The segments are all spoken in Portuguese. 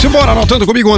Simbora, anotando comigo,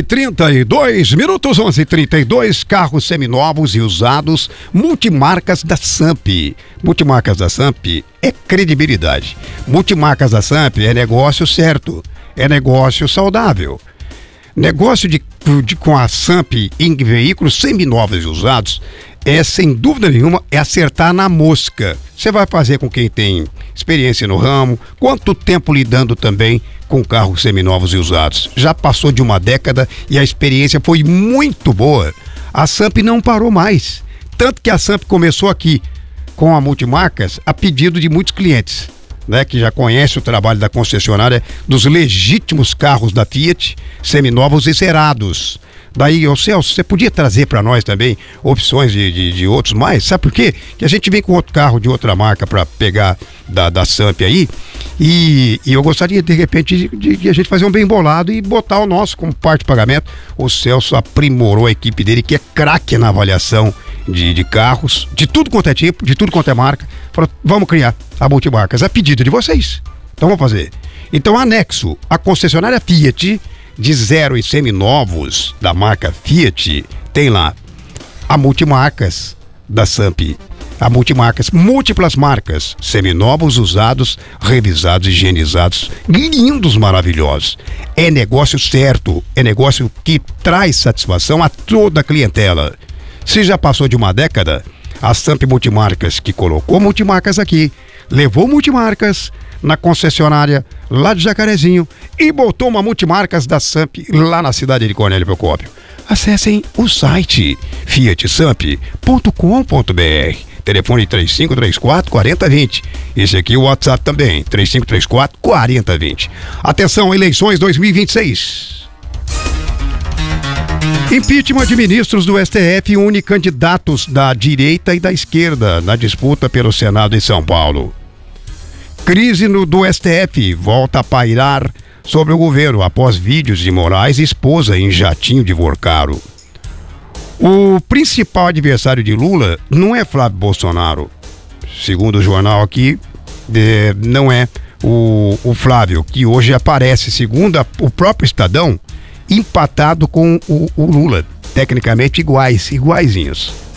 11h32, 11h32, carros seminovos e usados, multimarcas da Samp. Multimarcas da Samp é credibilidade. Multimarcas da Samp é negócio certo, é negócio saudável. Negócio com a Samp em veículos seminovos e usados é, sem dúvida nenhuma, é acertar na mosca. Você vai fazer com quem tem experiência no ramo, quanto tempo lidando também com carros seminovos e usados. Já passou de uma década e a experiência foi muito boa. A Samp não parou mais. Tanto que a Samp começou aqui com a Multimarcas a pedido de muitos clientes, né, que já conhece o trabalho da concessionária dos legítimos carros da Fiat, seminovos e zerados. Daí, ô Celso, você podia trazer para nós também opções de outros mais? Sabe por quê? Que a gente vem com outro carro de outra marca para pegar da Samp aí, e eu gostaria, de repente, de a gente fazer um bem bolado e botar o nosso como parte de pagamento. O Celso aprimorou a equipe dele, que é craque na avaliação de carros, de tudo quanto é tipo, de tudo quanto é marca. Falou, vamos criar a Multimarcas, a pedido de vocês. Então vamos fazer. Então, anexo, a concessionária Fiat de zero e seminovos da marca Fiat, tem lá a Multimarcas da Samp. A Multimarcas, múltiplas marcas, seminovos, usados, revisados, higienizados, lindos, maravilhosos. É negócio certo, é negócio que traz satisfação a toda a clientela. Se já passou de uma década, a Samp Multimarcas, que colocou Multimarcas aqui, levou Multimarcas na concessionária lá de Jacarezinho e botou uma Multimarcas da Samp lá na cidade de Cornélio Procópio. Acessem o site fiatsamp.com.br. Telefone 3534-4020. Esse aqui é o WhatsApp também, 3534-4020. Atenção, eleições 2026. Impeachment de ministros do STF une candidatos da direita e da esquerda na disputa pelo Senado em São Paulo. Crise do STF volta a pairar sobre o governo após vídeos de Moraes e esposa em jatinho de Vorcaro. O principal adversário de Lula não é Flávio Bolsonaro. Segundo o jornal aqui, não é o Flávio, que hoje aparece, segundo o próprio Estadão, empatado com o Lula. Tecnicamente iguaizinhos.